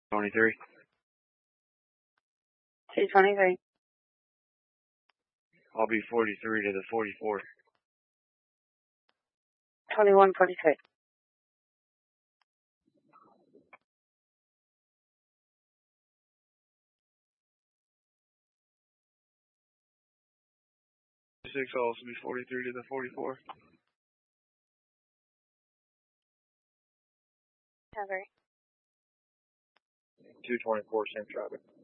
23. 223. I'll be 43 to the 44. 2146. Six, I'll also be 43 to the 44. Calgary. 224, same traffic.